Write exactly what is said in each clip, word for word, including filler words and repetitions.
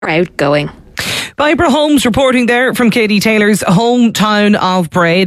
outgoing. Barbara Holmes reporting there from Katie Taylor's hometown of Braid.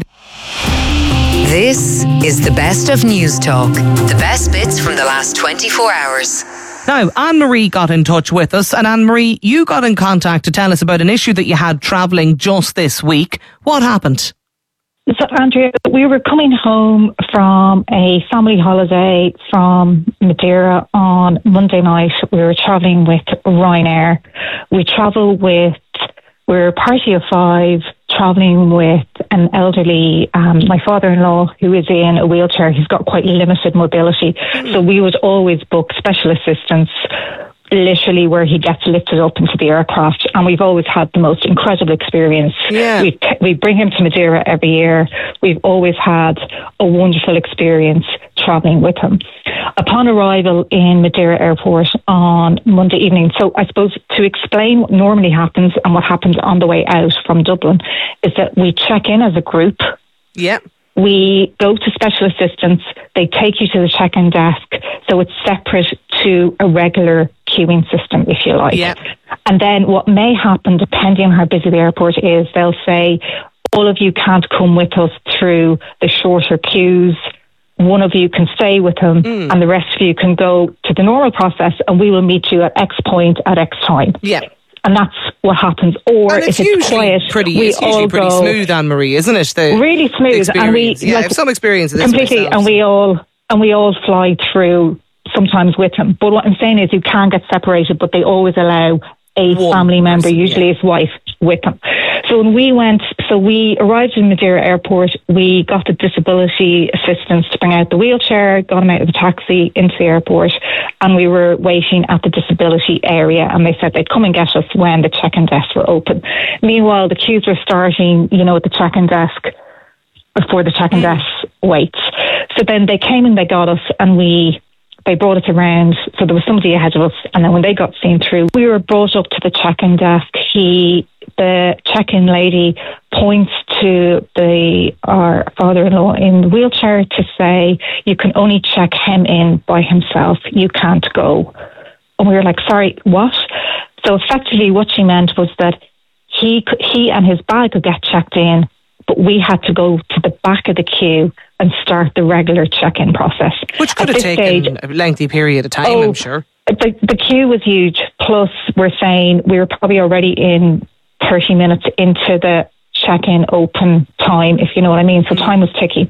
This is the best of News Talk. The best bits from the last twenty-four hours. Now, Anne-Marie got in touch with us, and Anne-Marie, you got in contact to tell us about an issue that you had travelling just this week. What happened? So, Andrea, we were coming home from a family holiday from Madeira on Monday night. We were travelling with Ryanair. We travelled with, we were a party of five, travelling with an elderly, um, my father-in-law, who is in a wheelchair. He's got quite limited mobility. Mm. So we would always book special assistance, literally where he gets lifted up into the aircraft, and we've always had the most incredible experience. Yeah. We t- we bring him to Madeira every year. We've always had a wonderful experience travelling with him. Upon arrival in Madeira Airport on Monday evening, so I suppose to explain what normally happens and what happens on the way out from Dublin is that we check in as a group. Yeah. We go to special assistance. They take you to the check-in desk, so it's separate to a regular queuing system, if you like. Yeah. And then what may happen, depending on how busy the airport is, they'll say, all of you can't come with us through the shorter queues. One of you can stay with him, mm. and the rest of you can go to the normal process, and we will meet you at X point at X time. Yeah. And that's what happens. Or and it's if it's quiet, pretty, we it's usually all pretty go, smooth, Anne-Marie, isn't it? The really smooth, and we yeah, like, I have some experience of this completely, myself. and we all and we all fly through sometimes with him. But what I'm saying is, you can get separated, but they always allow a One family member, person, usually yeah. his wife, with him. So when we went, so we arrived in Madeira Airport, we got the disability assistance to bring out the wheelchair, got him out of the taxi into the airport, and we were waiting at the disability area, and they said they'd come and get us when the check-in desks were open. Meanwhile, the queues were starting, you know, at the check-in desk before the check-in Mm. desk waits. So then they came and they got us, and we they brought us around. So there was somebody ahead of us, and then when they got seen through, we were brought up to the check-in desk. He, the check-in lady, points to the our father-in-law in the wheelchair to say, "You can only check him in by himself. You can't go." And we were like, "Sorry, what?" So effectively, what she meant was that he could, he and his bag could get checked in, but we had to go to the back of the queue and start the regular check-in process. Which could At have this taken stage, a lengthy period of time, oh, I'm sure. The, the queue was huge. Plus, we're saying we were probably already in thirty minutes into the check-in open time, if you know what I mean. So time was ticking.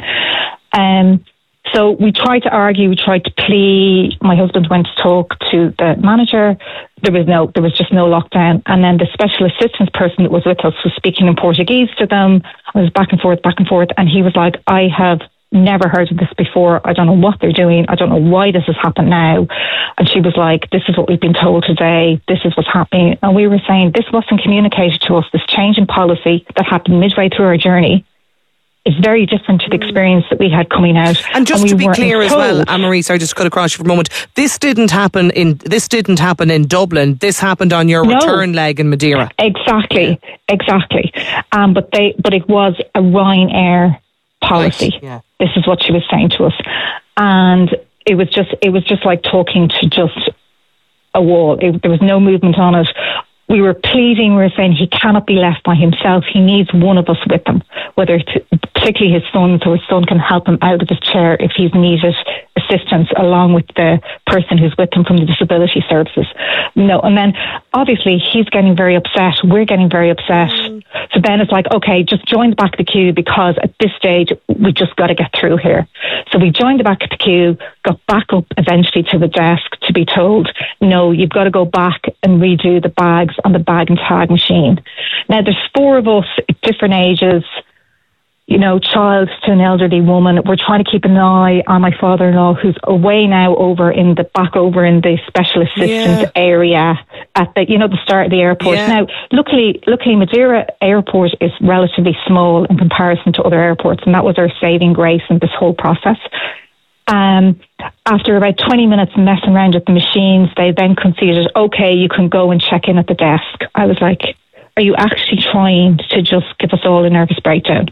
Um, so we tried to argue, we tried to plead. My husband went to talk to the manager. There was no, there was just no lockdown. And then the special assistance person that was with us was speaking in Portuguese to them. I was back and forth, back and forth. And he was like, "I have never heard of this before. I don't know what they're doing. I don't know why this has happened now." And she was like, "This is what we've been told today. This is what's happening." And we were saying, this wasn't communicated to us. This change in policy that happened midway through our journey is very different to the experience that we had coming out. And just and to we be clear as told. well, Anne-Marie, sorry, just cut across you for a moment. This didn't happen in this didn't happen in Dublin. This happened on your No. return leg in Madeira. Exactly, exactly. Um, but they, but it was a Ryanair policy. Right, yeah. This is what she was saying to us, and it was just, it was just like talking to just a wall. It, there was no movement on it. We were pleading, we were saying he cannot be left by himself. He needs one of us with him, whether it's particularly his son, so his son can help him out of his chair if he's needed assistance, along with the person who's with him from the disability services. No, and then obviously he's getting very upset. We're getting very upset. Mm. So then it's like, okay, just join the back of the queue, because at this stage we just got to get through here. So we joined the back of the queue, got back up eventually to the desk to be told, no, you've got to go back and redo the bags on the bag and tag machine. Now there's four of us at different ages, you know, child to an elderly woman. We're trying to keep an eye on my father-in-law, who's away now over in the back over in the special assistance Yeah. area at the, you know, the start of the airport. Yeah. Now, luckily, luckily Madeira Airport is relatively small in comparison to other airports, and that was our saving grace in this whole process. Um, after about twenty minutes messing around with the machines, they then conceded, okay, you can go and check in at the desk. I was like, are you actually trying to just give us all a nervous breakdown?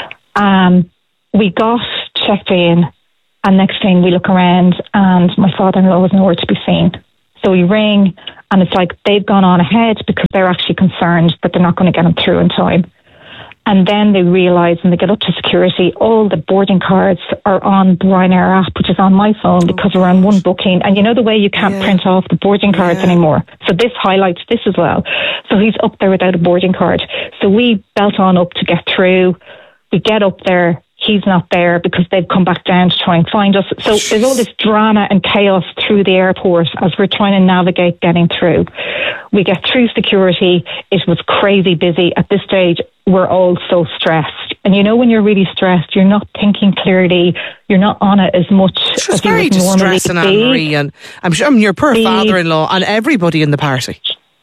Um, we got checked in, and next thing we look around, and my father-in-law was nowhere to be seen. So we ring, and it's like they've gone on ahead because they're actually concerned that they're not going to get them through in time. And then they realise when they get up to security, all the boarding cards are on the Ryanair app, which is on my phone because we're on one booking. And you know the way you can't yeah. print off the boarding cards yeah. anymore. So this highlights this as well. So he's up there without a boarding card. So we belt on up to get through. We get up there. He's not there because they've come back down to try and find us. So Jeez. There's all this drama and chaos through the airport as we're trying to navigate getting through. We get through security. It was crazy busy. At this stage, we're all so stressed. And you know when you're really stressed, you're not thinking clearly, you're not on it as much it was as very you would normally distressing, be. Anne-Marie, and I'm sure I mean, your poor the, father-in-law and everybody in the party.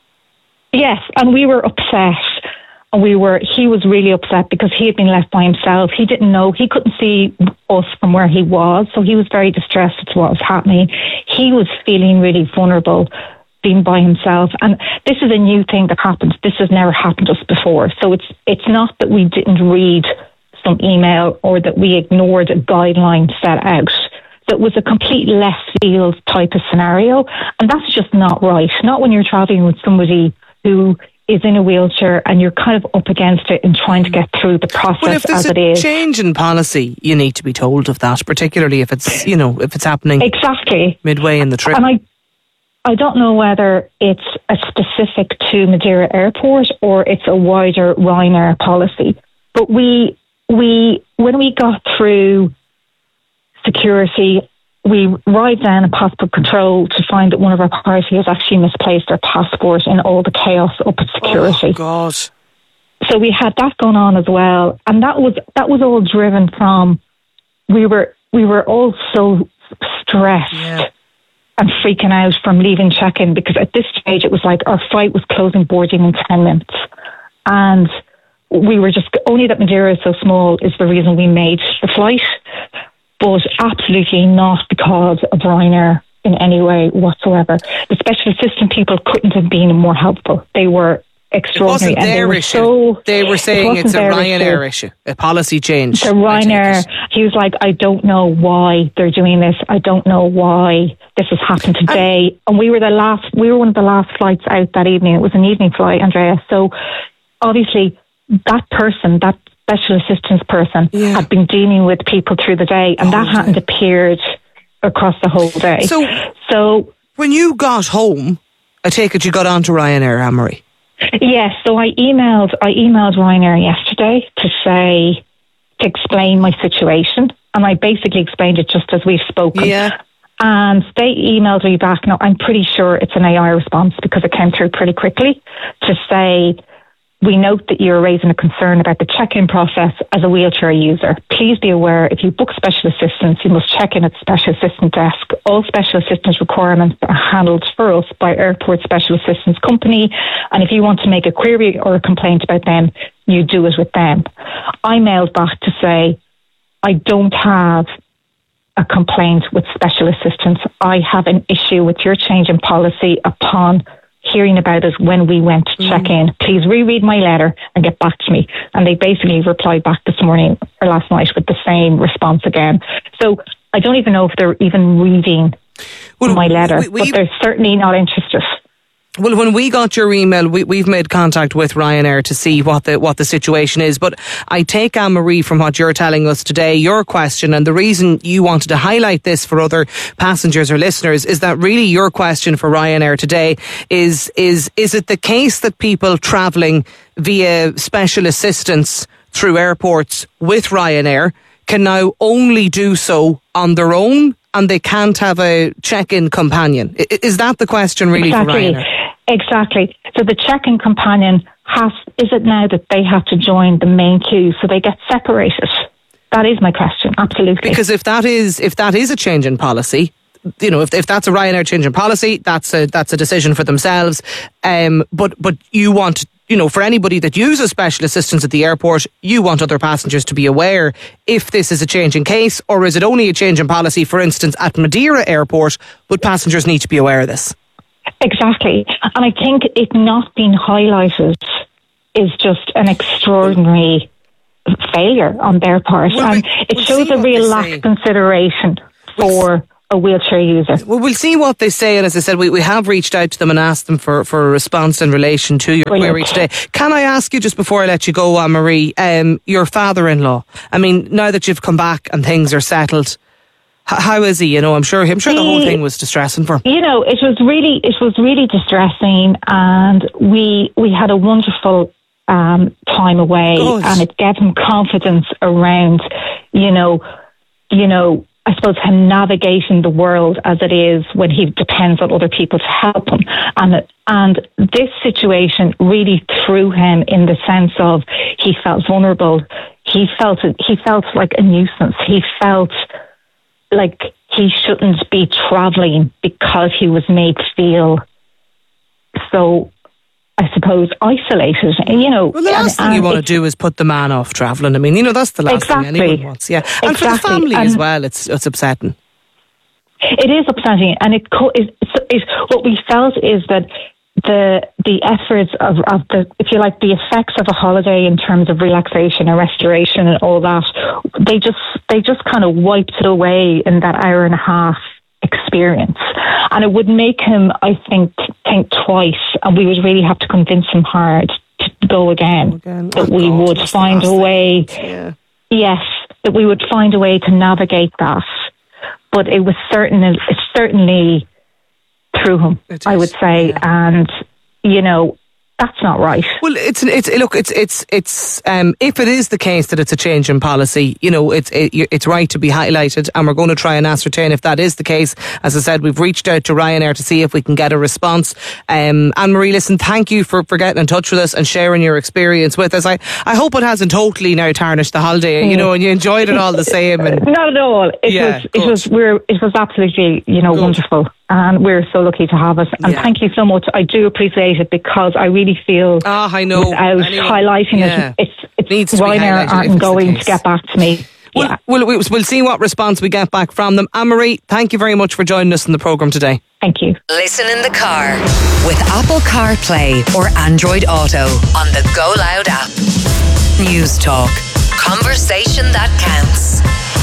Yes, and we were upset. And we were, he was really upset because he had been left by himself. He didn't know, he couldn't see us from where he was. So he was very distressed at what was happening. He was feeling really vulnerable being by himself. And this is a new thing that happens. This has never happened to us before. So it's, it's not that we didn't read some email or that we ignored a guideline set out. That was a complete left field type of scenario. And that's just not right. Not when you're traveling with somebody who is in a wheelchair and you're kind of up against it and trying to get through the process well, if there's as it a is. Change in policy, you need to be told of that, particularly if it's, you know, if it's happening exactly midway in the trip. And I, I don't know whether it's a specific to Madeira Airport or it's a wider Ryanair policy. But we, we, when we got through security, we arrived down at passport control to find that one of our party has actually misplaced their passport in all the chaos up at security. Oh, God. So we had that going on as well. And that was that was all driven from, we were we were all so stressed yeah. and freaking out from leaving check-in because at this stage it was like our flight was closing boarding in ten minutes. And we were just, only that Madeira is so small is the reason we made the flight. But absolutely not because of Ryanair in any way whatsoever. The special assistant people couldn't have been more helpful. They were extraordinary. It wasn't their and they issue. Were so, they were saying it it's a Ryanair issue. issue, a policy change. The Ryanair, he was like, I don't know why they're doing this. I don't know why this has happened today. And, and we were the last, we were one of the last flights out that evening. It was an evening flight, Andrea. So obviously that person, that special assistance person yeah. had been dealing with people through the day and that hadn't appeared across the whole day. So, so when you got home, I take it you got onto Ryanair, Anne-Marie? Yes, so I emailed I emailed Ryanair yesterday to say, to explain my situation, and I basically explained it just as we've spoken. Yeah. And they emailed me back. Now, I'm pretty sure it's an A I response because it came through pretty quickly to say, we note that you're raising a concern about the check-in process as a wheelchair user. Please be aware, if you book special assistance, you must check in at the special assistant desk. All special assistance requirements are handled for us by Airport Special Assistance Company. And if you want to make a query or a complaint about them, you do it with them. I mailed back to say, I don't have a complaint with special assistance. I have an issue with your change in policy upon hearing about it when we went to check in. Mm. Please reread my letter and get back to me. And they basically replied back this morning or last night with the same response again. So I don't even know if they're even reading well, my letter, we, we, but they're certainly not interested. Well, when we got your email, we, we've made contact with Ryanair to see what the what the situation is. But I take, Anne-Marie, from what you're telling us today, your question, and the reason you wanted to highlight this for other passengers or listeners is that really your question for Ryanair today is, is, is it the case that people travelling via special assistance through airports with Ryanair can now only do so on their own and they can't have a check-in companion? Is that the question really exactly. for Ryanair? Exactly. So the check-in companion has, is it now that they have to join the main queue so they get separated? That is my question, absolutely. Because if that is if that is a change in policy, you know, if if that's a Ryanair change in policy, that's a that's a decision for themselves. Um, but but you want, you know, for anybody that uses special assistance at the airport, you want other passengers to be aware if this is a change in case, or is it only a change in policy, for instance, at Madeira Airport, but passengers need to be aware of this? Exactly. And I think it not being highlighted is just an extraordinary failure on their part. Well, and we, it we'll shows a real lack say. of consideration for a wheelchair user. Well, we'll see what they say. And as I said, we, we have reached out to them and asked them for, for a response in relation to your Brilliant. query today. Can I ask you, just before I let you go, Anne-Marie, um, your father-in-law, I mean, now that you've come back and things are settled, h- how is he? You know, I'm sure, I'm sure the whole thing was distressing for him. You know, it was really, it was really distressing, and we, we had a wonderful um, time away, Good. and it gave him confidence around, you know, you know, I suppose him navigating the world as it is when he depends on other people to help him. And and this situation really threw him in the sense of he felt vulnerable. He felt he felt like a nuisance. He felt like he shouldn't be travelling because he was made to feel so, I suppose, isolated. And, you know, Well, the last and, thing you and want to it's- do is put the man off travelling. I mean, you know, that's the last Exactly. thing anyone wants. Yeah, and for the Exactly. family And as well, it's it's upsetting. It is upsetting, and it, co- it, it what we felt is that the the efforts of, of the, if you like, the effects of a holiday in terms of relaxation and restoration and all that, they just they just kind of wiped it away in that hour and a half experience, and it would make him, I think, think twice, and we would really have to convince him hard to go again. Again. That Oh, we God, would that's the find last a thing. way. Yeah. Yes, that we would find a way to navigate that. But it was certainly, it certainly threw him, It I is, would say. yeah. And, you know, that's not right. Well, it's it's look, it's it's it's um, if it is the case that it's a change in policy, you know, it's it, it's right to be highlighted, and we're going to try and ascertain if that is the case. As I said, we've reached out to Ryanair to see if we can get a response. Um, Anne-Marie, listen, thank you for, for getting in touch with us and sharing your experience with us. I, I hope it hasn't totally now tarnished the holiday, you know, and you enjoyed it all the same. And Not at all. It Yeah, was. It good. was. We're. It was absolutely, you know, Good. wonderful, and we're so lucky to have us. And Yeah. thank you so much. I do appreciate it, because I really feel ah, I know. without Anyone- highlighting yeah. it, it's it's Needs to be highlighted Ryanair if aren't it's the going case. to get back to me. We'll, yeah. we'll, we'll, we'll see what response we get back from them. Anne-Marie, thank you very much for joining us in the programme today. Thank you. Listen in the car with Apple CarPlay or Android Auto on the Go Loud app. News Talk. Conversation that counts.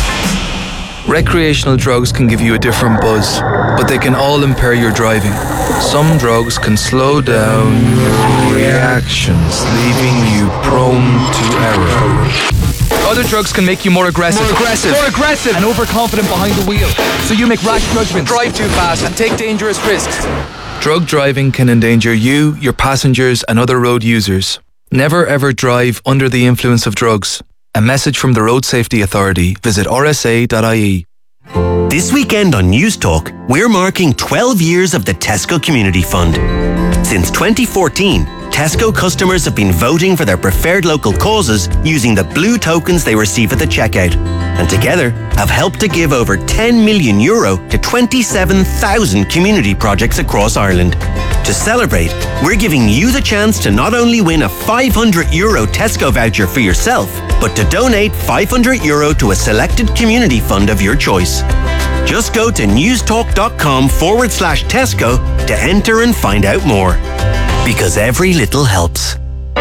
Recreational drugs can give you a different buzz, but they can all impair your driving. Some drugs can slow down your reactions, leaving you prone to error. Other drugs can make you more aggressive. More aggressive. More aggressive. And overconfident behind the wheel. So you make rash judgments, drive too fast, and take dangerous risks. Drug driving can endanger you, your passengers, and other road users. Never ever drive under the influence of drugs. A message from the Road Safety Authority. Visit r s a dot i e. This weekend on News Talk, we're marking twelve years of the Tesco Community Fund. Since twenty fourteen, Tesco customers have been voting for their preferred local causes using the blue tokens they receive at the checkout, and together have helped to give over ten million euro to twenty-seven thousand community projects across Ireland. To celebrate, we're giving you the chance to not only win a five hundred euro Tesco voucher for yourself, but to donate five hundred euro to a selected community fund of your choice. Just go to newstalk.com forward slash Tesco to enter and find out more. Because every little helps.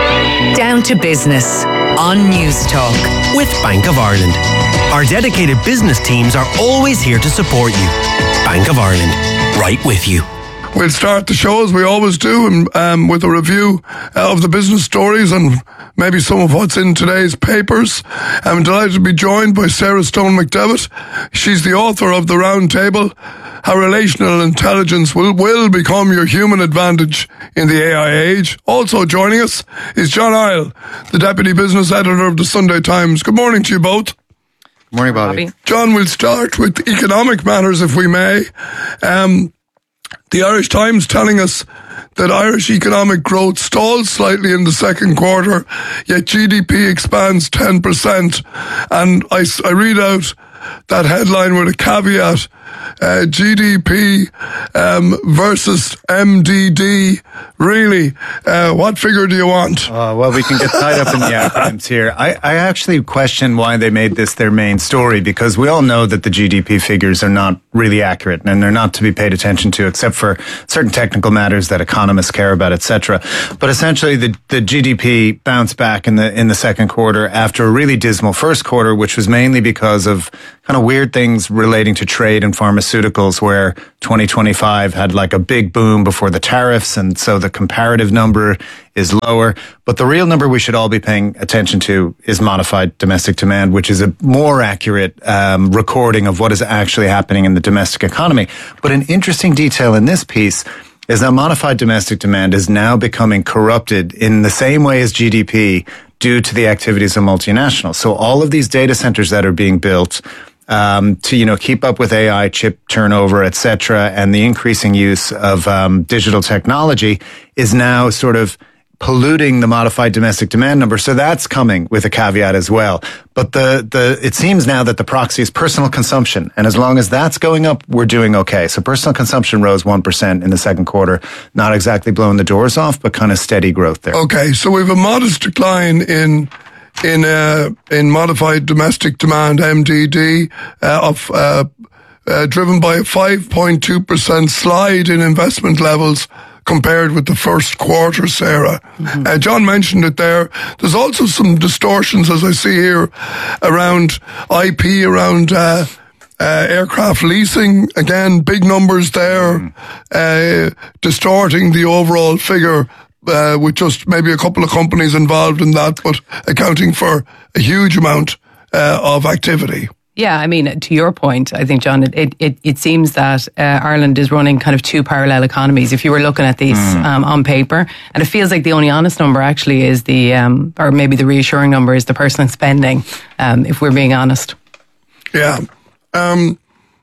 Down to business on News Talk. With Bank of Ireland. Our dedicated business teams are always here to support you. Bank of Ireland, right with you. We'll start the show as we always do, and um, with a review uh, of the business stories and maybe some of what's in today's papers. I'm delighted to be joined by Sarah Stone McDevitt. She's the author of The Round Table, How Relational Intelligence Will, will Become Your Human Advantage in the A I Age. Also joining us is John Isle, the Deputy Business Editor of the Sunday Times. Good morning to you both. Good morning, Bobby. Bobby. John, we'll start with economic matters, if we may. Um, The Irish Times telling us that Irish economic growth stalled slightly in the second quarter, yet G D P expands ten percent. And I, I read out that headline with a caveat, uh, G D P um, versus M D D. Really, uh, what figure do you want? Uh, well, we can get tied up in the acronyms here. I, I actually question why they made this their main story, because we all know that the G D P figures are not really accurate and they're not to be paid attention to except for certain technical matters that economists care about, et cetera. But essentially, the, the G D P bounced back in the in the second quarter after a really dismal first quarter, which was mainly because of kind of weird things relating to trade and pharmaceuticals, where twenty twenty-five had like a big boom before the tariffs, and so the comparative number is lower. But the real number we should all be paying attention to is modified domestic demand, which is a more accurate um, recording of what is actually happening in the domestic economy. But an interesting detail in this piece is that modified domestic demand is now becoming corrupted in the same way as G D P due to the activities of multinationals. So all of these data centers that are being built um, to, you know, keep up with A I, chip turnover, et cetera, and the increasing use of um, digital technology is now sort of polluting the modified domestic demand number. So that's coming with a caveat as well. But the, the, it seems now that the proxy is personal consumption. And as long as that's going up, we're doing okay. So personal consumption rose one percent in the second quarter. Not exactly blowing the doors off, but kind of steady growth there. Okay. So we have a modest decline in, in, uh, in modified domestic demand, M D D, uh, of, uh, uh, driven by a five point two percent slide in investment levels compared with the first quarter, Sarah. Mm-hmm. Uh, John mentioned it there. There's also some distortions, as I see here, around I P, around uh, uh, aircraft leasing. Again, big numbers there, mm. uh, distorting the overall figure uh, with just maybe a couple of companies involved in that, but accounting for a huge amount uh, of activity. Yeah, I mean, to your point, I think, John, it it, it seems that uh, Ireland is running kind of two parallel economies if you were looking at these mm. um, on paper. And it feels like the only honest number actually is the, um, or maybe the reassuring number is the personal spending, um, if we're being honest. Yeah. Um,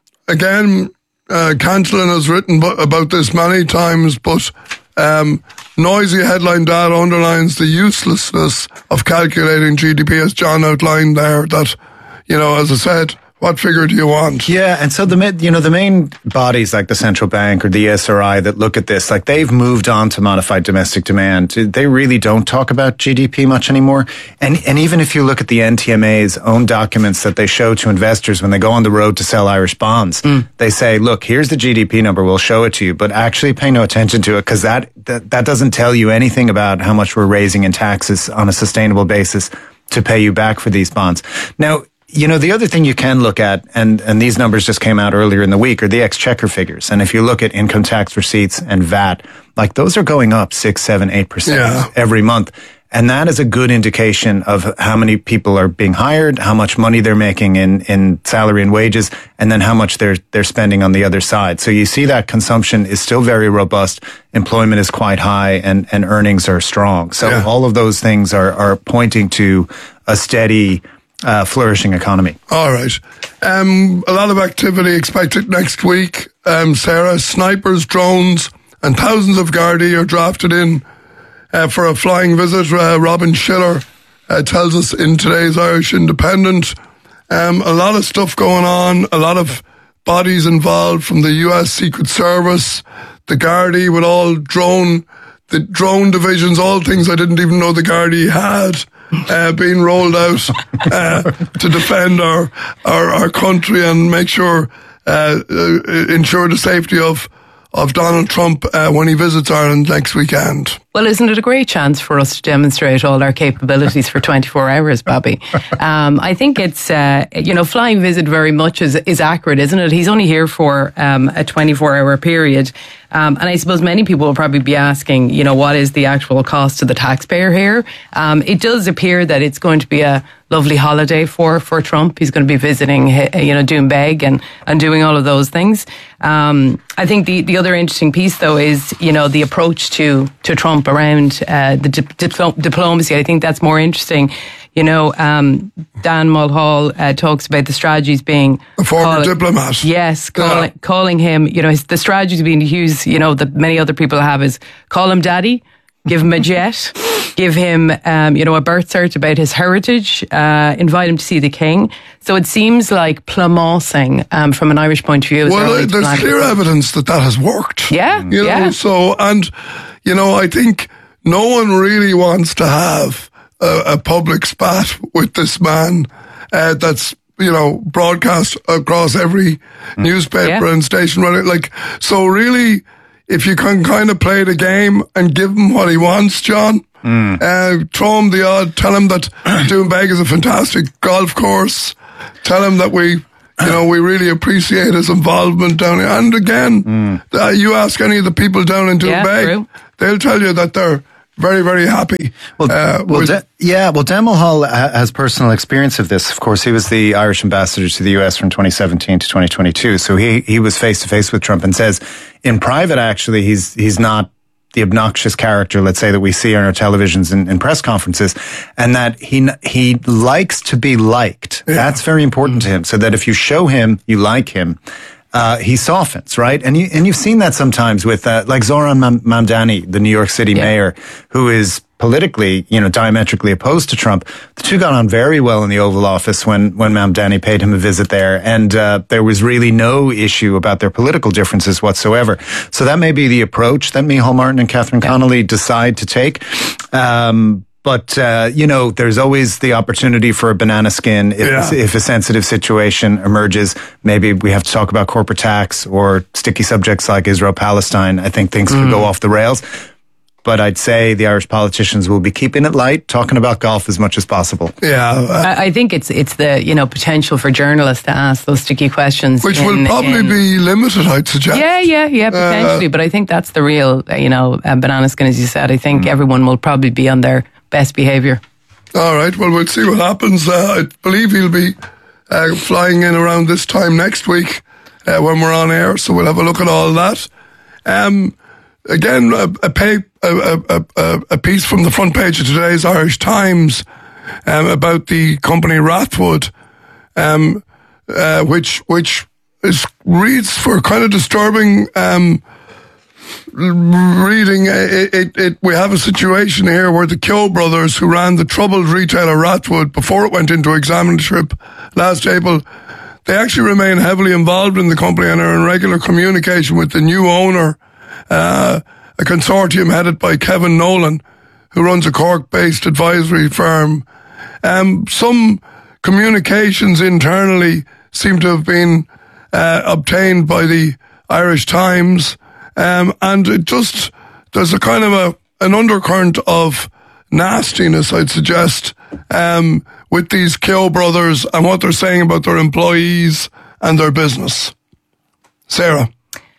again, uh, Cantillon has written b- about this many times, but um, noisy headline data underlines the uselessness of calculating G D P, as John outlined there, that, you know, as I said, what figure do you want? Yeah, and so the you know the main bodies like the central bank or the E S R I that look at this, like they've moved on to modified domestic demand. They really don't talk about G D P much anymore. And and even if you look at the N T M A's own documents that they show to investors when they go on the road to sell Irish bonds, mm. they say, look, here's the G D P number, we'll show it to you, but actually pay no attention to it, because that, that that doesn't tell you anything about how much we're raising in taxes on a sustainable basis to pay you back for these bonds. Now, you know, the other thing you can look at, and, and these numbers just came out earlier in the week, are the exchequer figures. And if you look at income tax receipts and V A T, like those are going up six, seven, eight percent yeah. every month. And that is a good indication of how many people are being hired, how much money they're making in, in salary and wages, and then how much they're, they're spending on the other side. So you see that consumption is still very robust. Employment is quite high, and, and earnings are strong. So yeah. all of those things are, are pointing to a steady, Uh, flourishing economy. All right. Um, a lot of activity expected next week. Um, Sarah, snipers, drones, and thousands of Gardaí are drafted in uh, for a flying visit. Uh, Robin Schiller uh, tells us in today's Irish Independent. Um, a lot of stuff going on, a lot of bodies involved from the U S Secret Service, the Gardaí with all drone, the drone divisions, all things I didn't even know the Gardaí had. Uh, being rolled out uh, to defend our, our our country and make sure uh, uh, ensure the safety of of Donald Trump uh, when he visits Ireland next weekend. Well, isn't it a great chance for us to demonstrate all our capabilities for twenty-four hours, Bobby? Um, I think it's, uh, you know, flying visit very much is, is accurate, isn't it? He's only here for um, a twenty-four hour period. Um, and I suppose many people will probably be asking, you know, what is the actual cost to the taxpayer here? Um, it does appear that it's going to be a lovely holiday for, for Trump. He's going to be visiting, you know, Doonbeg and, and doing all of those things. Um, I think the, the other interesting piece, though, is, you know, the approach to, to Trump around uh, the di- dipl- diplomacy. I think that's more interesting. You know, um, Dan Mulhall uh, talks about the strategies being... A former call, diplomat. Yes, call, yeah. calling him, you know, his, the strategies being used, you know, that many other people have is call him daddy, give him a jet, give him, um, you know, a birth cert about his heritage, uh, invite him to see the king. So it seems like plumosing um, from an Irish point of view. Well, uh, there's clear evidence that that has worked. Yeah, you know, yeah. So, and, you know, I think no one really wants to have a, a public spat with this man uh, that's, you know, broadcast across every mm. newspaper yeah. and station. Like, so really, if you can kind of play the game and give him what he wants, John, mm. uh, throw him the odd, tell him that Doonbeg is a fantastic golf course, tell him that we, You know, we really appreciate his involvement down here. And again, mm. uh, you ask any of the people down in Doonbeg, yeah, true. They'll tell you that they're very, very happy. Well, uh, well De- yeah, well, Dan Mulhall ha- has personal experience of this. Of course, he was the Irish ambassador to the U S from twenty seventeen to twenty twenty-two. So he, he was face to face with Trump and says in private, actually, he's, he's not the obnoxious character, let's say, that we see on our televisions and, and press conferences, and that he, he likes to be liked. Yeah. That's very important to him. So that if you show him you like him, Uh, he softens, right? And you and you've seen that sometimes with uh, like Zoran Mam- Mamdani, the New York City yeah. mayor, who is politically, you know, diametrically opposed to Trump. The two got on very well in the Oval Office when when Mamdani paid him a visit there, and uh, there was really no issue about their political differences whatsoever. So that may be the approach that Micheál Martin and Catherine yeah. Connolly decide to take. Um, But, uh, you know, there's always the opportunity for a banana skin if, yeah. if a sensitive situation emerges. Maybe we have to talk about corporate tax or sticky subjects like Israel-Palestine. I think things mm. could go off the rails. But I'd say the Irish politicians will be keeping it light, talking about golf as much as possible. Yeah. Uh, I, I think it's it's the, you know, potential for journalists to ask those sticky questions. Which in, will probably in, be limited, I'd suggest. Yeah, yeah, yeah, potentially. Uh, but I think that's the real, you know, uh, banana skin, as you said. I think mm. everyone will probably be on their best behaviour. All right, well, we'll see what happens. Uh, I believe he'll be uh, flying in around this time next week uh, when we're on air, so we'll have a look at all that. Um, again, a, a, pay, a, a, a, a piece from the front page of today's Irish Times um, about the company Rathwood, um, uh, which which is, reads for kind of disturbing um reading. It, it, it, we have a situation here where the Keogh brothers, who ran the troubled retailer Rathwood before it went into examinership last April, they actually remain heavily involved in the company and are in regular communication with the new owner, uh, a consortium headed by Kevin Nolan, who runs a Cork-based advisory firm. Um, some communications internally seem to have been uh, obtained by the Irish Times. Um, and it just, there's a kind of a, an undercurrent of nastiness, I'd suggest, um, with these Keogh brothers and what they're saying about their employees and their business. Sarah.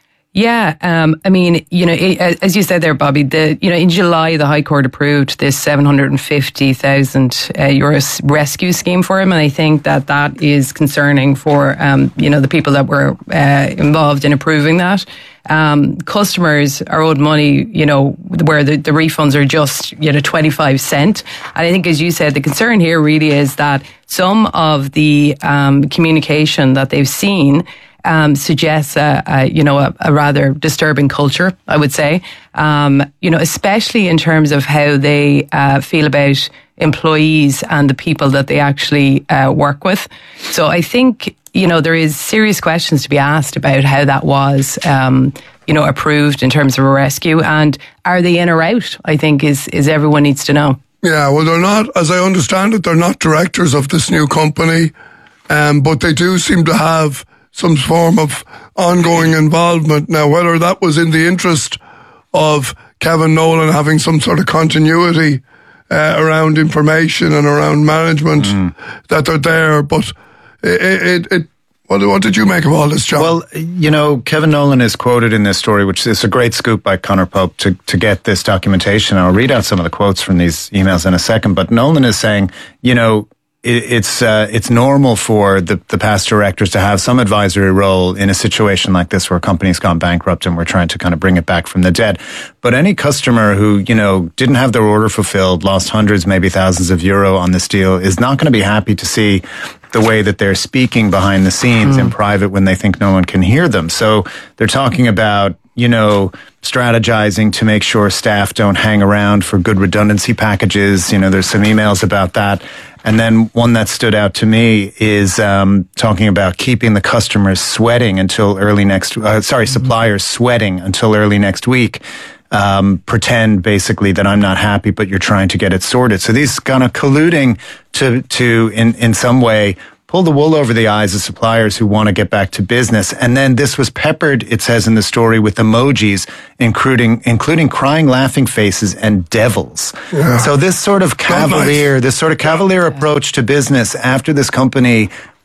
Yeah, um, I mean, you know, it, as you said there, Bobby, the you know, in July the High Court approved this seven hundred fifty thousand uh, euros rescue scheme for him, and I think that that is concerning for um, you know, the people that were uh, involved in approving that. Um, customers are owed money, you know, where the, the refunds are just, you know, twenty-five cent. And I think, as you said, the concern here really is that some of the um, communication that they've seen Um, suggests a, a you know a, a rather disturbing culture, I would say. Um, you know, especially in terms of how they uh, feel about employees and the people that they actually uh, work with. So I think, you know, there is serious questions to be asked about how that was, um, you know, approved in terms of a rescue, and are they in or out? I think is is everyone needs to know. Yeah, well, they're not, as I understand it, they're not directors of this new company, um, but they do seem to have some form of ongoing involvement. Now, whether that was in the interest of Kevin Nolan having some sort of continuity uh, around information and around management, mm. that they're there, but it, it, it what, what did you make of all this, John? Well, you know, Kevin Nolan is quoted in this story, which is a great scoop by Conor Pope to, to get this documentation. I'll read out some of the quotes from these emails in a second, but Nolan is saying, you know, It's uh, it's normal for the, the past directors to have some advisory role in a situation like this where a company's gone bankrupt and we're trying to kind of bring it back from the dead. But any customer who, you know, didn't have their order fulfilled, lost hundreds, maybe thousands of euro on this deal, is not going to be happy to see the way that they're speaking behind the scenes mm. in private when they think no one can hear them. So they're talking about, you know, strategizing to make sure staff don't hang around for good redundancy packages. You know, there's some emails about that. And then one that stood out to me is um, talking about keeping the customers sweating until early next, uh, sorry, suppliers sweating until early next week. Um, pretend basically that I'm not happy, but you're trying to get it sorted. So these kind of colluding to, to in, in some way, pull the wool over the eyes of suppliers who want to get back to business. And then this was peppered, it says in the story, with emojis, including including crying, laughing faces and devils. Yeah. So this sort of cavalier, nice. this sort of cavalier yeah. approach to business after this company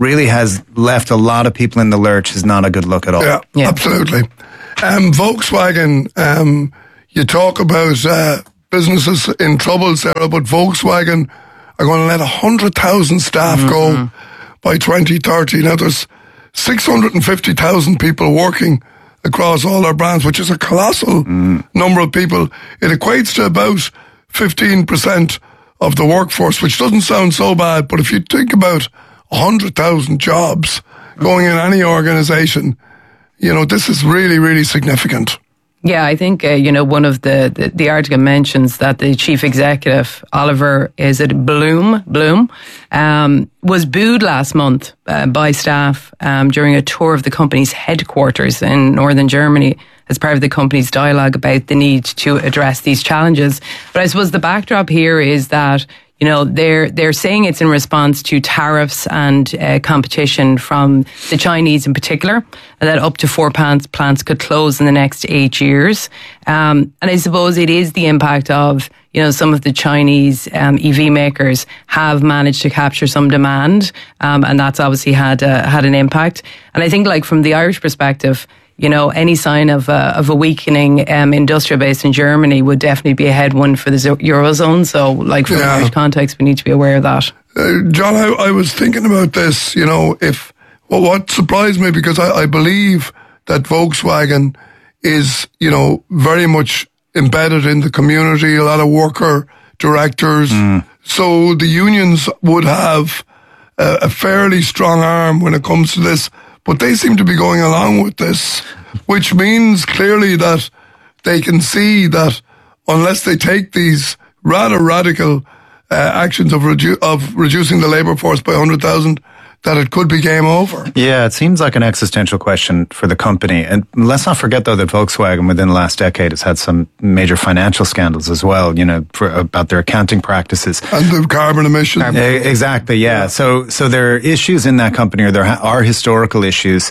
really has left a lot of people in the lurch is not a good look at all. Yeah, yeah. Absolutely. Um, Volkswagen, um, you talk about uh, businesses in trouble, Sarah, but Volkswagen are going to let one hundred thousand staff mm-hmm. go by twenty thirty. Now, there's six hundred fifty thousand people working across all their brands, which is a colossal mm. number of people. It equates to about fifteen percent of the workforce, which doesn't sound so bad, but if you think about one hundred thousand jobs going in any organisation, you know, this is really, really significant. Yeah, I think, uh, you know, one of the, the, the article mentions that the chief executive, Oliver, is it Bloom, Bloom, um, was booed last month uh, by staff um, during a tour of the company's headquarters in northern Germany as part of the company's dialogue about the need to address these challenges. But I suppose the backdrop here is that, you know, they're they're saying it's in response to tariffs and uh, competition from the Chinese in particular, and that up to four plants, plants could close in the next eight years. Um, and I suppose it is the impact of, you know, some of the Chinese um, E V makers have managed to capture some demand, um, and that's obviously had uh, had an impact. And I think, like, from the Irish perspective, you know, any sign of uh, of a weakening um, industrial base in Germany would definitely be a headwind for the Eurozone. So, like, from yeah. Irish context, we need to be aware of that. Uh, John, I, I was thinking about this, you know, if well, what surprised me, because I, I believe that Volkswagen is, you know, very much embedded in the community, a lot of worker directors. Mm. So the unions would have a, a fairly strong arm when it comes to this. But they seem to be going along with this, which means clearly that they can see that unless they take these rather radical uh, actions of, redu- of reducing the labour force by one hundred thousand, that it could be game over. Yeah, it seems like an existential question for the company. And let's not forget, though, that Volkswagen within the last decade has had some major financial scandals as well, you know, for, about their accounting practices. And the carbon emissions. Carbon. Exactly, yeah. yeah. So so there are issues in that company, or there are historical issues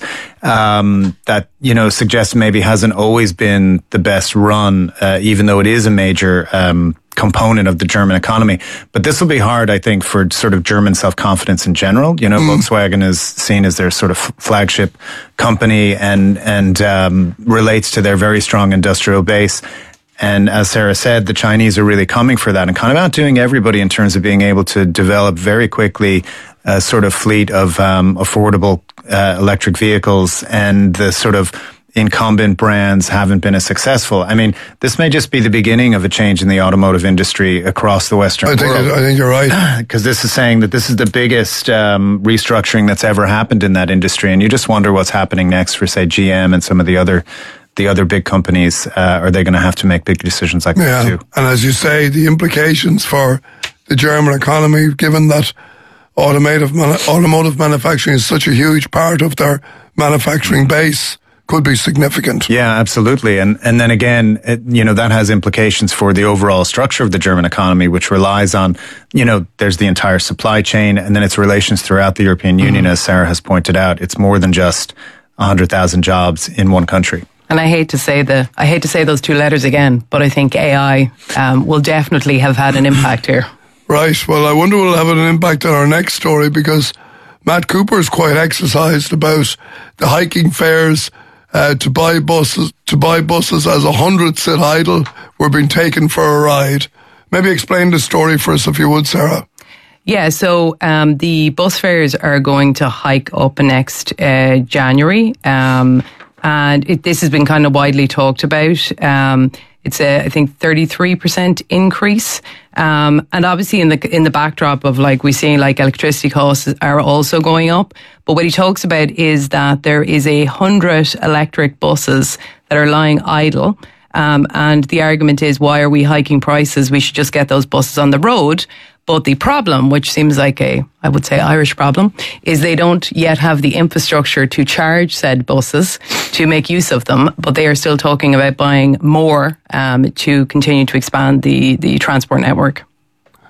um, that, you know, suggest maybe hasn't always been the best run, uh, even though it is a major um component of the German economy. But this will be hard, I think, for sort of German self-confidence in general. You know, mm. Volkswagen is seen as their sort of flagship company and, and um, relates to their very strong industrial base. And as Sarah said, the Chinese are really coming for that and kind of outdoing everybody in terms of being able to develop very quickly a sort of fleet of um, affordable uh, electric vehicles, and the sort of incumbent brands haven't been as successful. I mean, this may just be the beginning of a change in the automotive industry across the Western I think world. I think you're right. Because this is saying that this is the biggest um, restructuring that's ever happened in that industry. And you just wonder what's happening next for, say, G M and some of the other the other big companies. Uh, are they going to have to make big decisions like yeah. that too? And as you say, the implications for the German economy, given that automotive, automotive manufacturing is such a huge part of their manufacturing base, could be significant. Yeah, absolutely. And and then again, it, you know, that has implications for the overall structure of the German economy, which relies on, you know, there's the entire supply chain, and then its relations throughout the European Union, mm-hmm. as Sarah has pointed out. It's more than just one hundred thousand jobs in one country. And I hate to say the I hate to say those two letters again, but I think A I um, will definitely have had an impact here. Right. Well, I wonder will it have an impact on our next story, because Matt Cooper is quite exercised about the hiking fares Uh, to buy buses, to buy buses as a hundred sit idle. We're being taken for a ride. Maybe explain the story for us, if you would, Sarah. Yeah, so um, the bus fares are going to hike up next uh, January, um, and it, this has been kind of widely talked about. Um, it's a, I think, thirty-three percent increase, um, and obviously in the in the backdrop of, like, we see, like, electricity costs are also going up. But what he talks about is that there is a hundred electric buses that are lying idle, um, and the argument is, why are we hiking prices? We should just get those buses on the road. But the problem, which seems like a, I would say, Irish problem, is they don't yet have the infrastructure to charge said buses to make use of them. But they are still talking about buying more um, to continue to expand the, the transport network.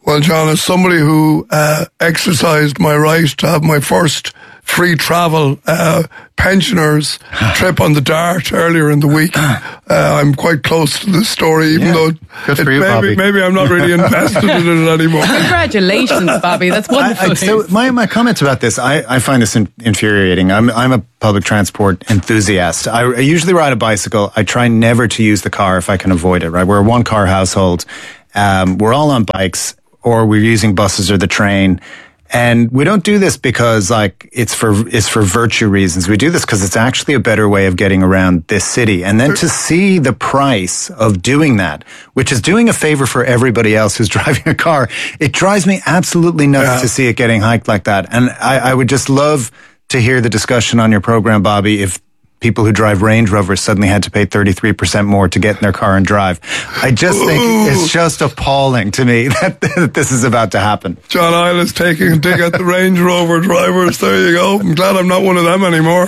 Well, John, as somebody who uh, exercised my right to have my first free travel uh, pensioners trip on the Dart earlier in the week, uh, I'm quite close to this story, even Yeah. though Good it for you, maybe, Bobby. maybe I'm not really invested in it anymore. Congratulations, Bobby. That's wonderful. I, I, so my, my comments about this, I, I find this in, infuriating. I'm I'm a public transport enthusiast. I, I usually ride a bicycle. I try never to use the car if I can avoid it. Right, we're a one car household. Um, we're all on bikes, or we're using buses or the train. And we don't do this because like it's for it's for virtue reasons. We do this because it's actually a better way of getting around this city. And then to see the price of doing that, which is doing a favor for everybody else who's driving a car, it drives me absolutely nuts Yeah. to see it getting hiked like that. And I, I would just love to hear the discussion on your program, Bobby, if people who drive Range Rovers suddenly had to pay thirty-three percent more to get in their car and drive. I just think it's just appalling to me that, that this is about to happen. John Isle is taking a dig at the Range Rover drivers. There you go. I'm glad I'm not one of them anymore.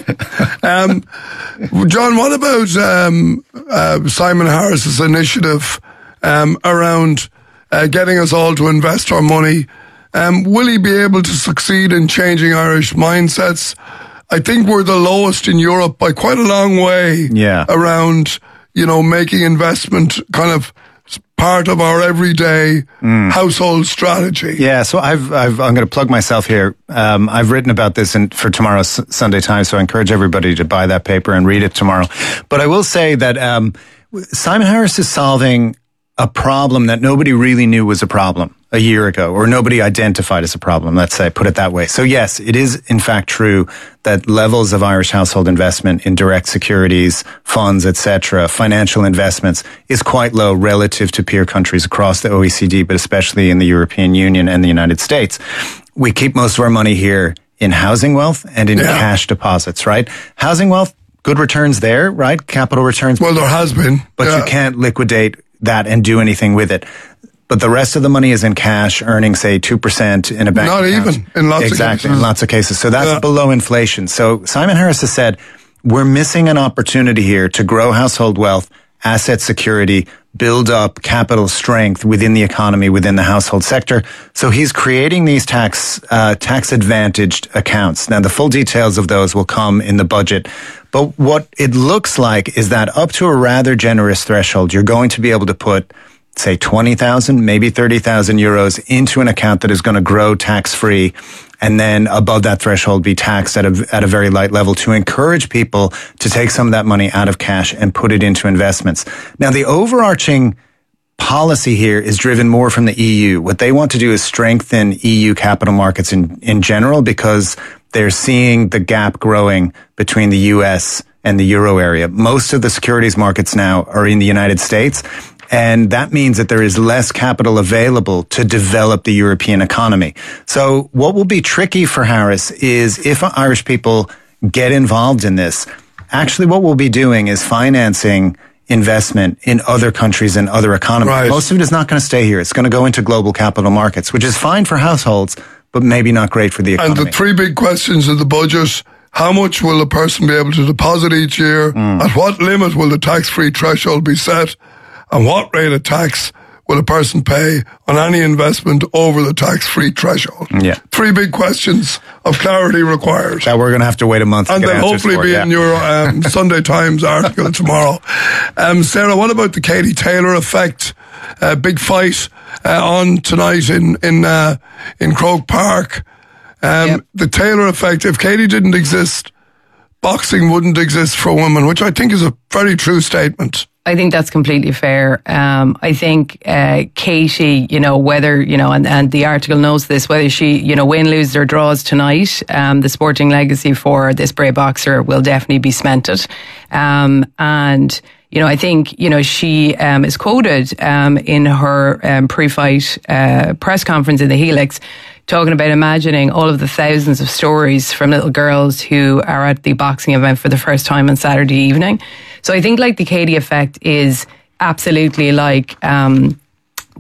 Um, John, what about um, uh, Simon Harris's initiative um, around uh, getting us all to invest our money? Um, will he be able to succeed in changing Irish mindsets? I think we're the lowest in Europe by quite a long way Yeah. around, you know, making investment kind of part of our everyday household strategy. Yeah, so I've, I've I'm going to plug myself here. Um, I've written about this in, for tomorrow's Sunday Times, so I encourage everybody to buy that paper and read it tomorrow. But I will say that um, Simon Harris is solving a problem that nobody really knew was a problem a year ago, or nobody identified as a problem, let's say, put it that way. So yes, it is in fact true that levels of Irish household investment in direct securities, funds, et cetera, financial investments is quite low relative to peer countries across the O E C D, but especially in the European Union and the United States. We keep most of our money here in housing wealth and in Yeah. cash deposits, right? Housing wealth, good returns there, right? Capital returns. Well, there has been. But yeah. you can't liquidate that and do anything with it. But the rest of the money is in cash, earning, say, two percent in a bank Not account. even, in lots of exactly, cases. in lots of cases. So that's Yeah. below inflation. So Simon Harris has said, we're missing an opportunity here to grow household wealth, asset security, build up capital strength within the economy, within the household sector. So he's creating these tax, uh, tax advantaged accounts. Now, the full details of those will come in the budget. But what it looks like is that up to a rather generous threshold, you're going to be able to put, say, twenty thousand, maybe thirty thousand euros into an account that is going to grow tax-free, and then above that threshold be taxed at a, at a very light level to encourage people to take some of that money out of cash and put it into investments. Now, the overarching policy here is driven more from the E U. What they want to do is strengthen E U capital markets in, in general, because they're seeing the gap growing between the U S and the euro area. Most of the securities markets now are in the United States. And that means that there is less capital available to develop the European economy. So what will be tricky for Harris is if Irish people get involved in this, actually what we'll be doing is financing investment in other countries and other economies. Right. Most of it is not going to stay here. It's going to go into global capital markets, which is fine for households, but maybe not great for the economy. And the three big questions in the budget: how much will a person be able to deposit each year? Mm. At what limit will the tax-free threshold be set? And what rate of tax will a person pay on any investment over the tax-free threshold? Yeah. Three big questions of clarity required. That we're going to have to wait a month to And get they'll answers hopefully for, be yeah. in your um, Sunday Times article tomorrow. Um, Sarah, what about the Katie Taylor effect? Uh, big fight uh, on tonight in in uh, in Croke Park. Um, Yep. The Taylor effect. If Katie didn't exist, boxing wouldn't exist for women, which I think is a very true statement. I think that's completely fair. Um, I think uh, Katie, you know, whether, you know, and, and the article knows this, whether she, you know, win, lose or draws tonight, um, the sporting legacy for this brave boxer will definitely be cemented. Um, and, you know, I think, you know, she um, is quoted um, in her um, pre-fight uh, press conference in the Helix, talking about imagining all of the thousands of stories from little girls who are at the boxing event for the first time on Saturday evening. So I think like the Katie effect is absolutely like um,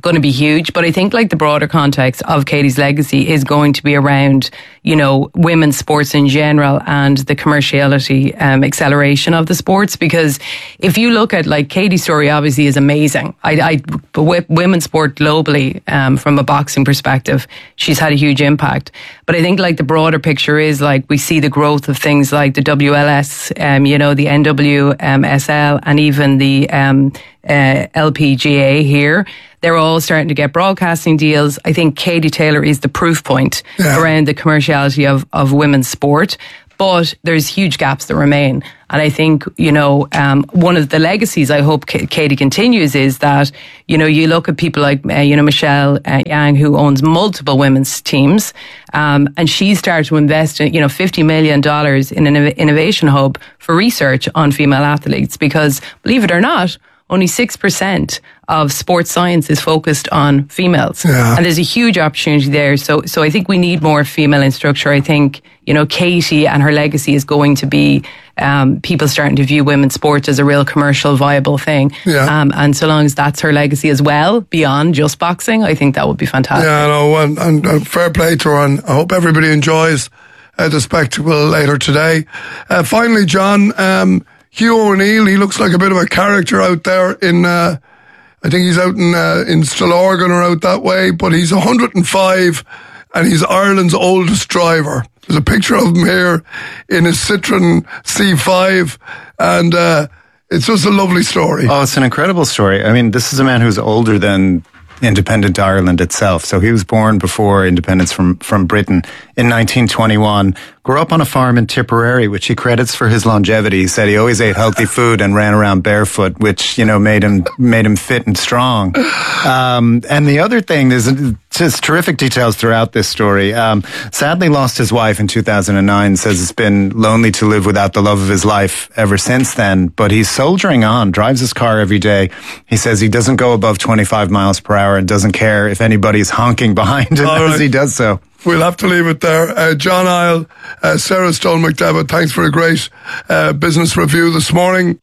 going to be huge. But I think like the broader context of Katie's legacy is going to be around, you know, women's sports in general and the commerciality um, acceleration of the sports. Because if you look at like Katie's story, obviously is amazing. I, I w- women's sport globally, um, from a boxing perspective, she's had a huge impact. But I think like the broader picture is like we see the growth of things like the W L S, um, you know, the N W S L, and even the um, uh, L P G A here. They're all starting to get broadcasting deals. I think Katie Taylor is the proof point yeah. around the commerciality of, of women's sport. But there's huge gaps that remain. And I think, you know, um, one of the legacies I hope K- Katie continues is that, you know, you look at people like, uh, you know, Michelle uh, Yang, who owns multiple women's teams, um, and she started to invest in, you know, fifty million dollars in an innovation hub for research on female athletes. Because, believe it or not, only six percent of sports science is focused on females. Yeah. And there's a huge opportunity there. So so I think we need more female in structure. I think, you know, Katie and her legacy is going to be um, people starting to view women's sports as a real commercial viable thing. Yeah. Um, and so long as that's her legacy as well, beyond just boxing, I think that would be fantastic. Yeah, no, and, and, and fair play to her. And I hope everybody enjoys uh, the spectacle later today. Uh, finally, John, um, Hugh O'Neill, he looks like a bit of a character out there in, uh, I think he's out in, uh, in Stillorgan or out that way, but he's one hundred five and he's Ireland's oldest driver. There's a picture of him here in his Citroen C five, and, uh, it's just a lovely story. Oh, it's an incredible story. I mean, this is a man who's older than independent Ireland itself. So he was born before independence from, from Britain in nineteen twenty-one. Grew up on a farm in Tipperary, which he credits for his longevity. He said he always ate healthy food and ran around barefoot, which, you know, made him made him fit and strong. Um, and the other thing, there's just terrific details throughout this story. Um, sadly lost his wife in two thousand nine, says it's been lonely to live without the love of his life ever since then. But he's soldiering on, drives his car every day. He says he doesn't go above twenty-five miles per hour and doesn't care if anybody's honking behind him All as right. he does so. We'll have to leave it there. Uh, John Isle, uh, Sarah Stone McDevitt, thanks for a great uh, business review this morning.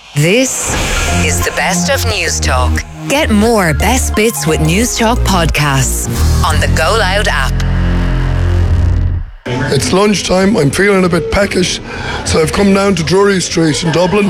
This is the best of News Talk. Get more best bits with News Talk podcasts on the Go Loud app. It's lunchtime. I'm feeling a bit peckish, so I've come down to Drury Street in Dublin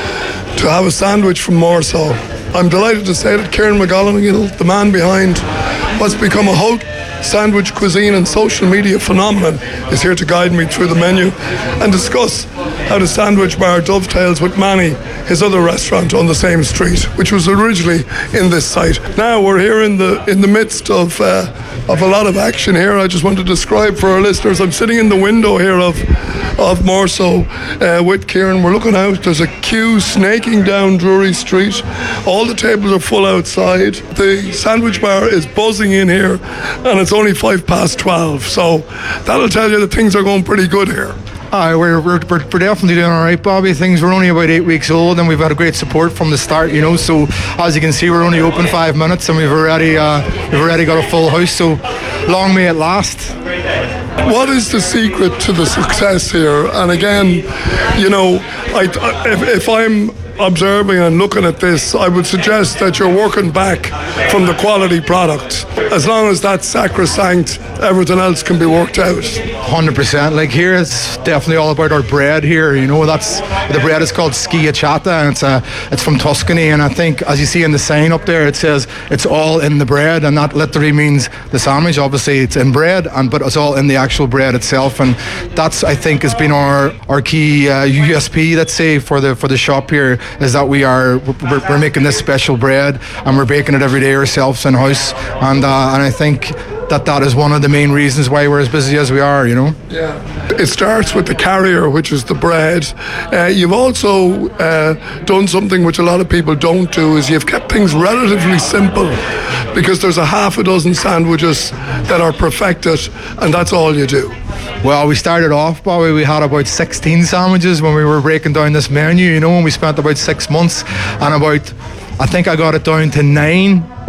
to have a sandwich from Morsall. I'm delighted to say that Kieran McGonigal, the man behind what's become a whole sandwich cuisine and social media phenomenon, is here to guide me through the menu and discuss how the Sandwich Bar dovetails with Manny, his other restaurant on the same street, which was originally in this site. Now we're here in the in the midst of uh, of a lot of action here. I just want to describe for our listeners. I'm sitting in the window here of of Morsall uh, with Kieran. We're looking out. There's a queue snaking down Drury Street. All the tables are full outside. The Sandwich Bar is buzzing in here, and it's only five past twelve. So that'll tell you that things are going pretty good here. Uh, we're, we're, we're definitely doing all right, Bobby. Things were only about eight weeks old, and we've had a great support from the start, you know. So as you can see, we're only open five minutes, and we've already uh, we've already got a full house. So long may it last. What is the secret to the success here? And again, you know, I, if, if I'm observing and looking at this, I would suggest that you're working back from the quality product. As long as that's sacrosanct, everything else can be worked out. one hundred percent. Like here, it's definitely all about our bread here. You know, that's the bread is called schiacciata, and it's uh, it's from Tuscany. And I think, as you see in the sign up there, it says it's all in the bread, and that literally means the sandwich. Obviously, it's in bread, and but it's all in the actual bread itself. And that's, I think, has been our our key uh, U S P, let's say, for the for the shop here, is that we are we're, we're making this special bread, and we're baking it every day ourselves in house. And uh, and I think that that is one of the main reasons why we're as busy as we are, you know. Yeah. It starts with the carrier, which is the bread. Uh, you've also uh, done something which a lot of people don't do, is you've kept things relatively simple, because there's a half a dozen sandwiches that are perfected, and that's all you do. Well, we started off, Bobby, we had about sixteen sandwiches when we were breaking down this menu, you know, and we spent about six months, and about I think I got it down to nine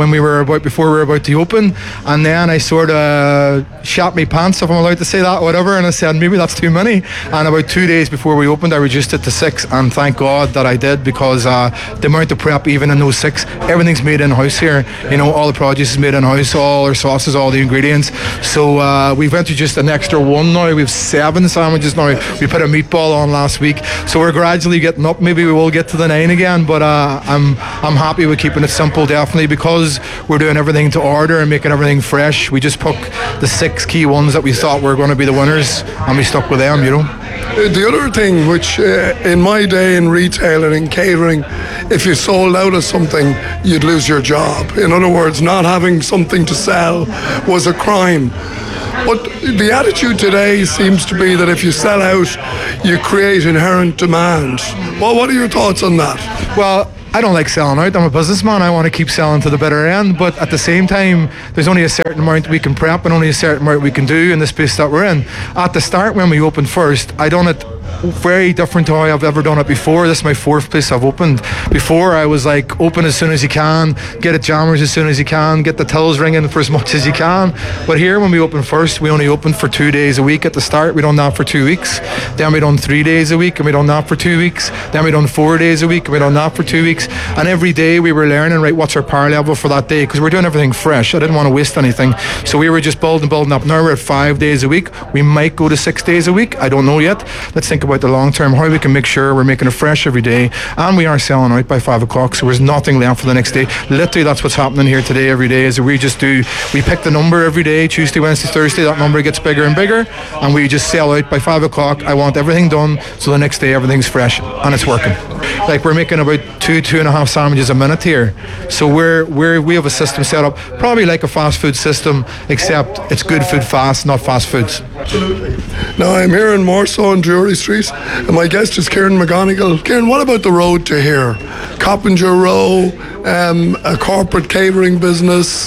when we were about before we were about to open, and then I sort of shot me pants, if I'm allowed to say that, or whatever, and I said maybe that's too many. And about two days before we opened, I reduced it to six, and thank God that I did, because uh, the amount of prep even in those six, everything's made in house here. You know, all the produce is made in house, all our sauces, all the ingredients. So uh, we've introduced an extra one now. We have seven sandwiches now. We put a meatball on last week, so we're gradually getting up. Maybe we will get to the nine again, but uh, I'm I'm happy with keeping it simple, definitely, because we're doing everything to order and making everything fresh. We just picked the six key ones that we thought were going to be the winners, and we stuck with them, you know. The other thing, which uh, in my day in retail and in catering, if you sold out of something, you'd lose your job. In other words, not having something to sell was a crime. But the attitude today seems to be that if you sell out, you create inherent demand. Well, what are your thoughts on that? Well, I don't like selling out. I'm a businessman. I want to keep selling to the bitter end. But at the same time, there's only a certain amount we can prep and only a certain amount we can do in the space that we're in. At the start, when we opened first, I done it very different to how I've ever done it before. This is my fourth place I've opened. Before, I was like, open as soon as you can, get it jammers as soon as you can, get the tills ringing for as much as you can. But here, when we opened first, we only opened for two days a week at the start. We done that for two weeks. Then we done three days a week, and we done that for two weeks. Then we done four days a week, and we done that for two weeks. And every day we were learning, right, what's our power level for that day, because we're doing everything fresh. I didn't want to waste anything. So we were just building, building up. Now we're at five days a week. We might go to six days a week. I don't know yet. Let's think about the long term, how we can make sure we're making it fresh every day, and we are selling out by five o'clock, so there's nothing left for the next day. Literally, that's what's happening here today every day, is we just do, we pick the number every day, Tuesday, Wednesday, Thursday, that number gets bigger and bigger, and we just sell out by five o'clock. I want everything done, so the next day everything's fresh, and it's working. Like, we're making about two, two and a half sandwiches a minute here, so we're, we're we have a system set up, probably like a fast food system, except it's good food fast, not fast foods. Absolutely. Now, I'm here in Warsaw on Drury Street, and my guest is Kieran McGonigal. Kieran, what about the road to here? Coppinger Row, um, a corporate catering business,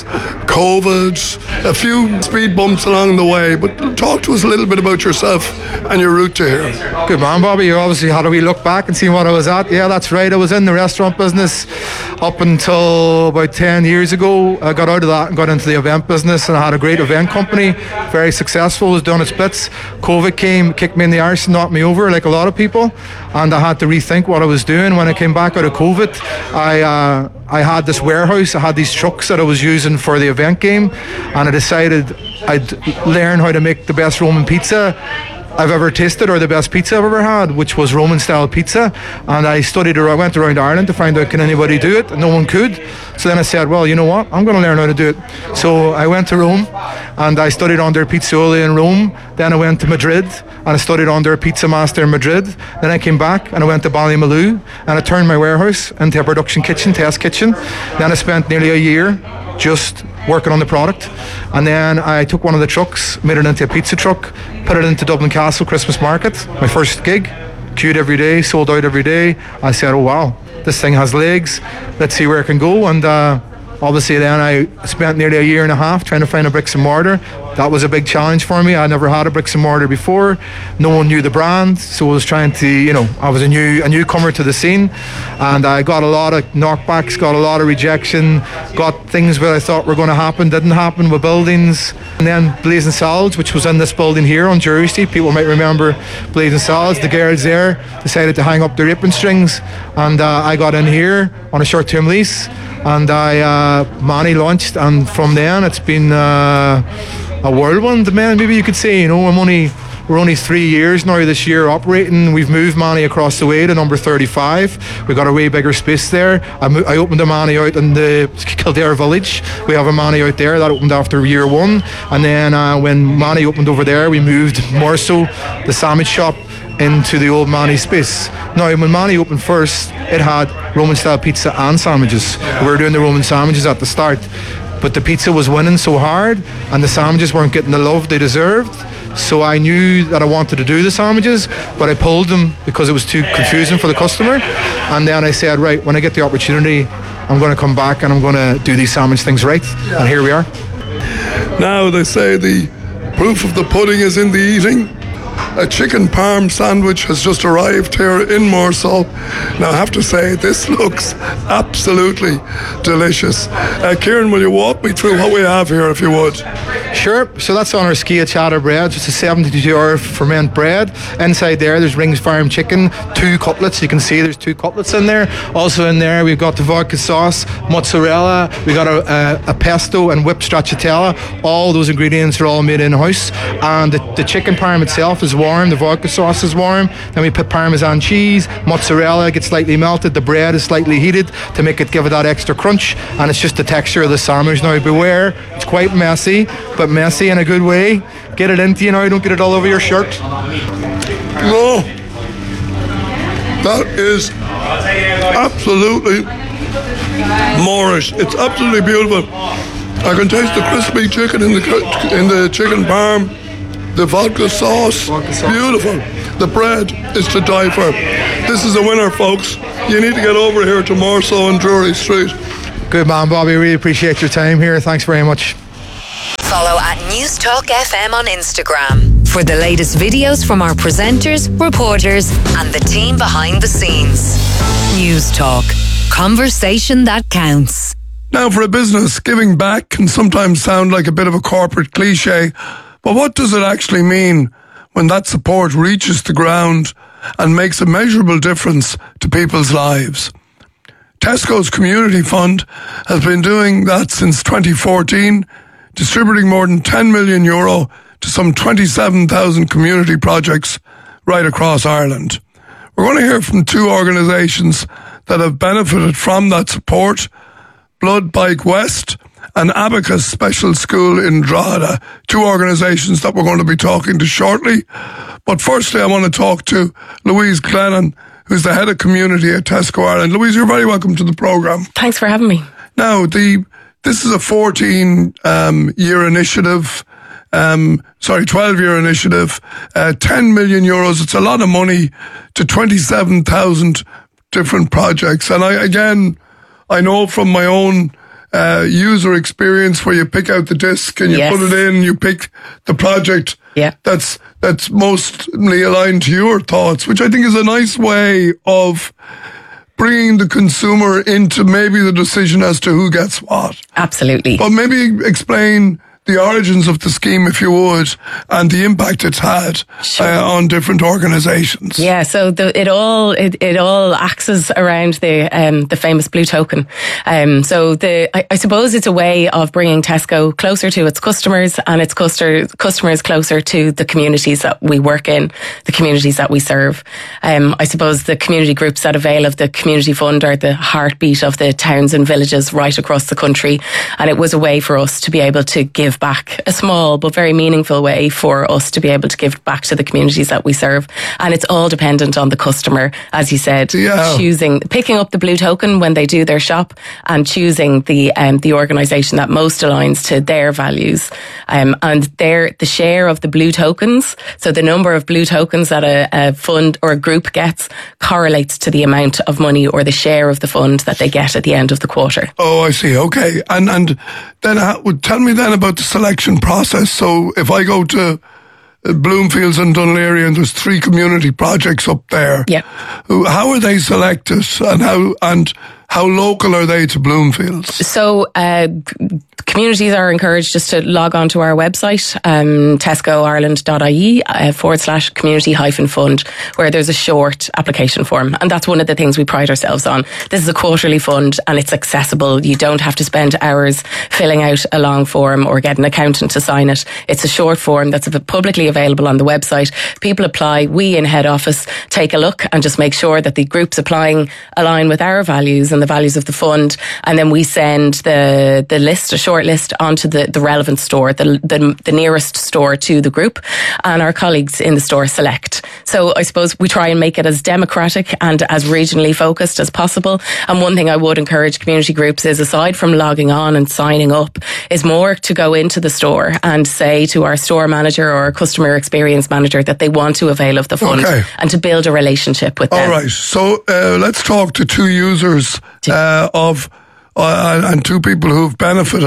COVID, a few speed bumps along the way, but talk to us a little bit about yourself and your route to here. Good man, Bobby. You obviously had a wee look back and see what I was at. Yeah, that's right. I was in the restaurant business up until about ten years ago. I got out of that and got into the event business, and I had a great event company, very successful, was done its bits. COVID came, kicked me in the arse and knocked me over like a lot of people, and I had to rethink what I was doing. When I came back out of COVID, I uh, I had this warehouse, I had these trucks that I was using for the event game, and I decided I'd learn how to make the best Roman pizza I've ever tasted, or the best pizza I've ever had, which was Roman style pizza. And I studied, or I went around Ireland to find out, can anybody do it? And no one could. So then I said, well, you know what, I'm going to learn how to do it. So I went to Rome and I studied under Pizzaioli in Rome. Then I went to Madrid and I studied under a pizza master in Madrid. Then I came back and I went to Ballymaloe and I turned my warehouse into a production kitchen, test kitchen. Then I spent nearly a year just working on the product, and then I took one of the trucks, made it into a pizza truck, put it into Dublin Castle Christmas Market, my first gig, queued every day, sold out every day. I said, oh wow, this thing has legs, let's see where it can go. And uh, obviously then I spent nearly a year and a half trying to find a bricks and mortar. That was a big challenge for me. I never had a bricks and mortar before. No one knew the brand, so I was trying to, you know, I was a new a newcomer to the scene, and I got a lot of knockbacks, got a lot of rejection, got things that I thought were going to happen, didn't happen with buildings. And then Blazing Salads, which was in this building here on Drury Street, people might remember Blazing Salads. The girls there decided to hang up their apron strings, and uh, I got in here on a short-term lease, and I uh, Manny launched, and from then it's been uh, a whirlwind, man, maybe you could say. You know, I'm only we're only three years now this year operating. We've moved Manny across the way to number thirty-five. We've got a way bigger space there. I, mo- I opened a Manny out in the Kildare Village. We have a Manny out there that opened after year one, and then uh, when Manny opened over there, we moved more so the sandwich shop into the old Manny space. Now, when Manny opened first, it had Roman style pizza and sandwiches. We were doing the Roman sandwiches at the start, but the pizza was winning so hard and the sandwiches weren't getting the love they deserved. So I knew that I wanted to do the sandwiches, but I pulled them because it was too confusing for the customer. And then I said, right, when I get the opportunity, I'm going to come back and I'm going to do these sandwich things right. Yeah. And here we are. Now, they say the proof of the pudding is in the eating. a chicken parm sandwich has just arrived here in Morsall. Now, I have to say, this looks absolutely delicious. Uh, Kieran, will you walk me through what we have here, if you would? Sure. So that's on our Skia Chata bread. It's a seventy-two hour ferment bread. Inside there, there's Rings Farm chicken, two cutlets. You can see there's two cutlets in there. Also in there, we've got the vodka sauce, mozzarella. We got a, a, a pesto and whipped stracciatella. All those ingredients are all made in house. And the, the chicken parm itself is warm. The vodka sauce is warm. Then we put Parmesan cheese, mozzarella gets slightly melted. The bread is slightly heated to make it give it that extra crunch. And it's just the texture of the sandwich. Now beware, it's quite messy, but messy in a good way. Get it into you now, don't get it all over your shirt. No, that is absolutely Moorish. It's absolutely beautiful. I can taste the crispy chicken in the in the chicken parm, the vodka sauce. vodka sauce. Beautiful. The bread is to die for. This is a winner, folks. You need to get over here to Morsall and Drury Street. Good man, Bobby. Really appreciate your time here. Thanks very much. Follow at News Talk F M on Instagram for the latest videos from our presenters, reporters, and the team behind the scenes. News Talk. Conversation that counts. Now, for a business, giving back can sometimes sound like a bit of a corporate cliche, but what does it actually mean when that support reaches the ground and makes a measurable difference to people's lives? Tesco's Community Fund has been doing that since twenty fourteen, distributing more than ten million euro to some twenty-seven thousand community projects right across Ireland. We're going to hear from two organisations that have benefited from that support: Blood Bike West and Abacus Special School in Drogheda, two organisations that we're going to be talking to shortly. But firstly, I want to talk to Louise Glennon, who's the head of community at Tesco Ireland. Louise, you're very welcome to the programme. Thanks for having me. Now, the this is a fourteen um, year initiative, um, sorry, twelve year initiative, uh, ten million euros. It's a lot of money to twenty-seven thousand different projects. And I, again, I know from my own uh, user experience where you pick out the disc and you yes. put it in, you pick the project yeah. that's that's mostly aligned to your thoughts, which I think is a nice way of bringing the consumer into maybe the decision as to who gets what. Absolutely. But maybe explain the origins of the scheme, if you would, and the impact it's had sure. uh, on different organisations. Yeah, so the, it all it, it all axes around the um, the famous blue token. Um, so the I, I suppose it's a way of bringing Tesco closer to its customers and its customer, customers closer to the communities that we work in, the communities that we serve. Um, I suppose the community groups that avail of the community fund are the heartbeat of the towns and villages right across the country, and it was a way for us to be able to give back, a small but very meaningful way for us to be able to give back to the communities that we serve. And it's all dependent on the customer, as you said, yeah. choosing, picking up the blue token when they do their shop and choosing the um, the organisation that most aligns to their values. Um, and their the share of the blue tokens, so the number of blue tokens that a, a fund or a group gets correlates to the amount of money or the share of the fund that they get at the end of the quarter. Oh, I see. Okay. And and then uh, tell me then about the selection process. So if I go to Bloomfields and Dunleary and there's three community projects up there, yeah. how are they selected and how and how local are they to Bloomfields? So uh, communities are encouraged just to log on to our website, um, tesco ireland dot I E uh, forward slash community hyphen fund, where there's a short application form. And that's one of the things we pride ourselves on. This is a quarterly fund and it's accessible. You don't have to spend hours filling out a long form or get an accountant to sign it. It's a short form that's publicly available on the website. People apply. We in head office take a look and just make sure that the groups applying align with our values and the values of the fund, and then we send the the list, a short list, onto the, the relevant store, the, the the nearest store to the group, and our colleagues in the store select. So I suppose we try and make it as democratic and as regionally focused as possible. And one thing I would encourage community groups is, aside from logging on and signing up, is more to go into the store and say to our store manager or our customer experience manager that they want to avail of the fund, okay. and to build a relationship with them. All right, so uh, let's talk to two users uh, of uh, and two people who've benefited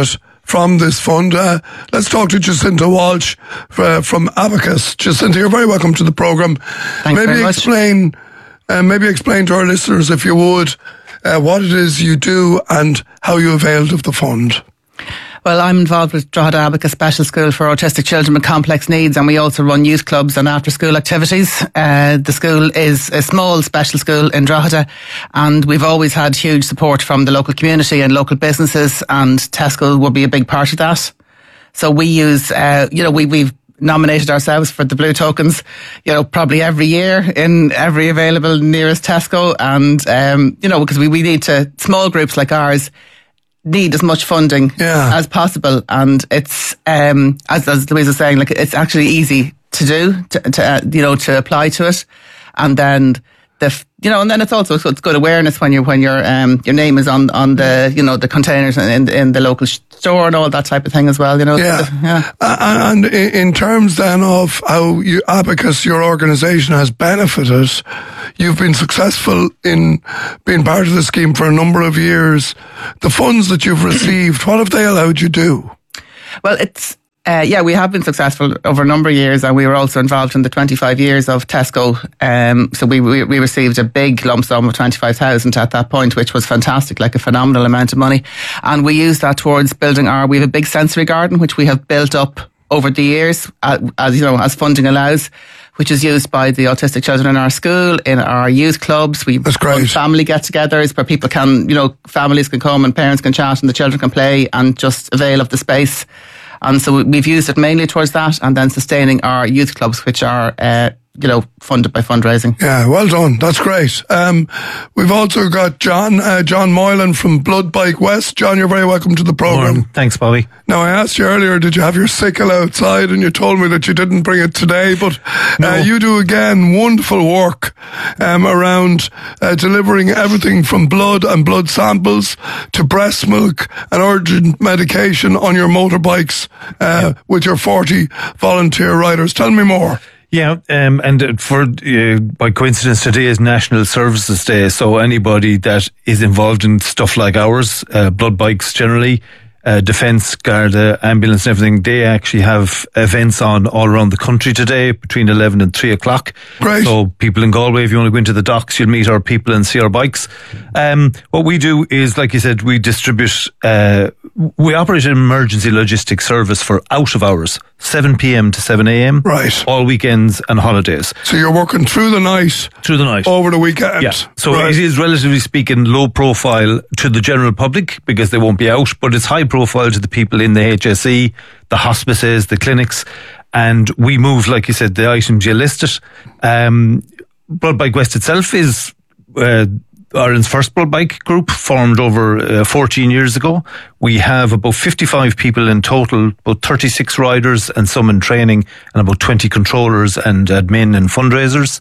from this fund. Uh, let's talk to Jacinta Walsh uh, from Abacus. Jacinta, you're very welcome to the programme. Thanks maybe very much. explain, uh, maybe explain to our listeners, if you would, uh, what it is you do and how you availed of the fund. Well, I'm involved with Drogheda Abacus Special School for Autistic Children with Complex Needs, and we also run youth clubs and after-school activities. Uh, the school is a small special school in Drogheda, and we've always had huge support from the local community and local businesses, and Tesco will be a big part of that. So we use, uh, you know, we, we've nominated ourselves for the Blue Tokens, you know, probably every year in every available nearest Tesco, and, um, you know, because we, we need to, small groups like ours, need as much funding yeah. as possible, and it's um, as, as Louise was saying, like it's actually easy to do, to, to uh, you know, to apply to it, and then the you know, and then it's also it's good awareness when you when your um your name is on on the you know the containers in in the local store and all that type of thing as well. You know, yeah. So, yeah. Uh, and in terms then of how you Abacus, your organisation, has benefited, you've been successful in being part of the scheme for a number of years. The funds that you've received, what have they allowed you to do? Well, it's. Uh, yeah, we have been successful over a number of years, and we were also involved in the twenty-five years of Tesco. Um, so we, we we received a big lump sum of twenty-five thousand at that point, which was fantastic, like a phenomenal amount of money. And we used that towards building our. We have a big sensory garden, which we have built up over the years, uh, as you know, as funding allows, which is used by the autistic children in our school, in our youth clubs. We That's great. run family get-togethers where people can, you know, families can come and parents can chat and the children can play and just avail of the space. And so we've used it mainly towards that, and then sustaining our youth clubs, which are, uh, you know, funded by fundraising. Yeah, well done. That's great. Um, we've also got John, uh, John Moylan from Blood Bike West. John, you're very welcome to the programme. Morning. Thanks, Bobby. Now, I asked you earlier, did you have your sickle outside? And you told me that you didn't bring it today, but no. uh, you do, again, wonderful work um, around uh, delivering everything from blood and blood samples to breast milk and urgent medication on your motorbikes uh, yeah. with your forty volunteer riders. Tell me more. Yeah, um, and for uh, by coincidence, today is National Services Day, so anybody that is involved in stuff like ours, uh, blood bikes generally, uh, defence, Garda, ambulance and everything, they actually have events on all around the country today between eleven and three o'clock. Right. So people in Galway, if you want to go into the docks, you'll meet our people and see our bikes. Um, what we do is, like you said, we distribute, uh, we operate an emergency logistics service for out of hours, seven p.m. to seven a.m. Right. All weekends and holidays. So you're working through the night? Through the night. Over the weekend? Yeah. So right. it is, relatively speaking, low profile to the general public because they won't be out, but it's high profile to the people in the H S E, the hospices, the clinics, and we move, like you said, the items you listed. Um, Blood Bike West itself is uh, Ireland's first blood bike group, formed over uh, fourteen years ago. We have about fifty-five people in total, about thirty-six riders and some in training, and about twenty controllers and admin and fundraisers.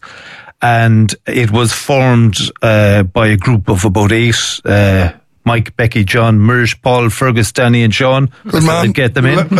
And it was formed uh, by a group of about eight, uh, Mike, Becky, John, Mirj, Paul, Fergus, Danny and Sean. Good man. Get them in.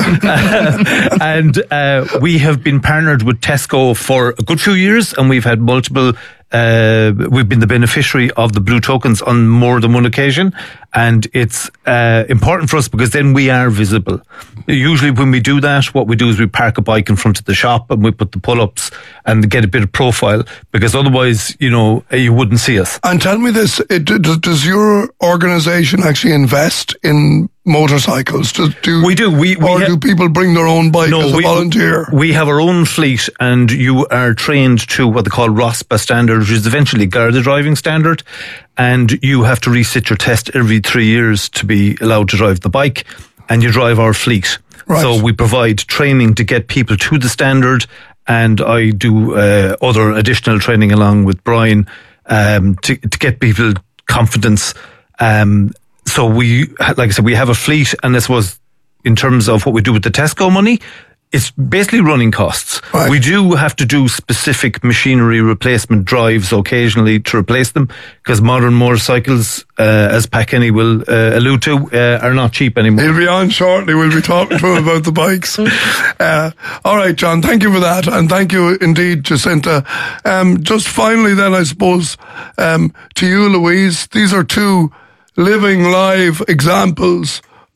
And uh, we have been partnered with Tesco for a good few years, and we've had multiple Uh, we've been the beneficiary of the Blue Tokens on more than one occasion, and it's uh, important for us because then we are visible. Usually when we do that, what we do is we park a bike in front of the shop and we put the pull-ups and get a bit of profile, because otherwise, you know, you wouldn't see us. And tell me this, it, does your organisation actually invest in motorcycles? Do, do, we do. We, we or ha- do people bring their own bike no, as a we, volunteer? We have our own fleet, and you are trained to what they call ROSPA standard, which is eventually Garda driving standard, and you have to resit your test every three years to be allowed to drive the bike, and you drive our fleet. Right. So we provide training to get people to the standard, and I do uh, other additional training along with Brian um, to, to get people confidence. Um, so we, like I said, we have a fleet, and this was in terms of what we do with the Tesco money. It's basically running costs. Right. We do have to do specific machinery replacement drives occasionally to replace them, because modern motorcycles, uh, as Pat Kenny will uh, allude to, uh, are not cheap anymore. He'll be on shortly. We'll be talking to him about the bikes. Uh, all right, John, thank you for that. And thank you indeed, Jacinta. Um, just finally then, I suppose, um, to you, Louise, these are two living live examples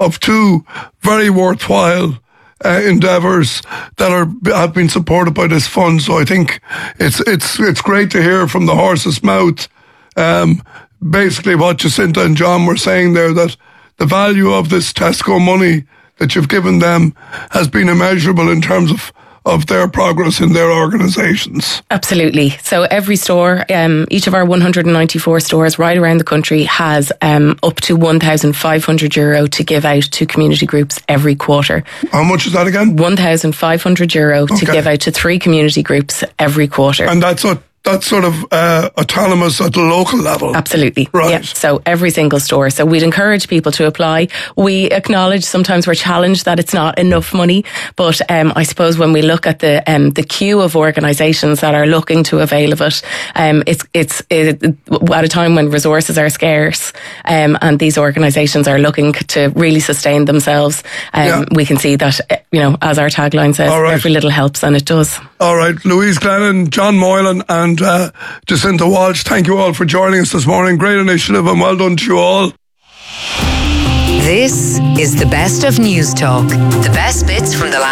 of two very worthwhile uh, endeavours that are have been supported by this fund. So I think it's it's it's great to hear from the horse's mouth um, basically what Jacinta and John were saying there, that the value of this Tesco money that you've given them has been immeasurable in terms of of their progress in their organisations. Absolutely. So every store, um, each of our one hundred ninety-four stores right around the country has um, up to one thousand five hundred euro to give out to community groups every quarter. How much is that again? one thousand five hundred euro Okay. to give out to three community groups every quarter. And that's what that's sort of uh, autonomous at the local level. Absolutely. Right. Yeah. So every single store. So we'd encourage people to apply. We acknowledge sometimes we're challenged that it's not enough money, but um, I suppose when we look at the um, the queue of organisations that are looking to avail of it, um, it's it's it, at a time when resources are scarce, um, and these organisations are looking to really sustain themselves. Um, Yeah. We can see that, you know, as our tagline says, All right. every little helps, and it does. All right, Louise Glennon, John Moylan and uh, Jacinta Walsh, thank you all for joining us this morning. Great initiative and well done to you all. This is the best of News Talk. The best bits from the last